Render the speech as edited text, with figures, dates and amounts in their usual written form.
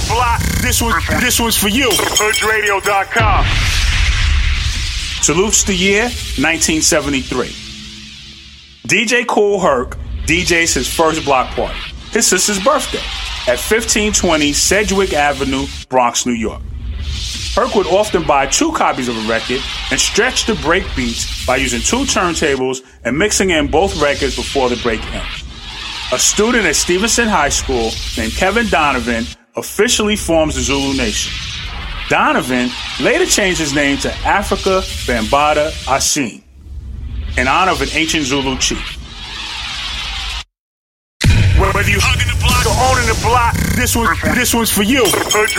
the block, this one's for you. HoodRadio.com. Salutes the year 1973. DJ Kool Herc DJs his first block party, his sister's birthday, at 1520 Sedgwick Avenue, Bronx, New York. Herc would often buy 2 copies of a record and stretch the break beats by using 2 turntables and mixing in both records before the break ends. A student at Stevenson High School named Kevin Donovan officially forms the Zulu Nation. Donovan later changed his name to Africa Bambaataa Asine, in honor of an ancient Zulu chief. Whether you hugging the block or owning the block, this one's for you.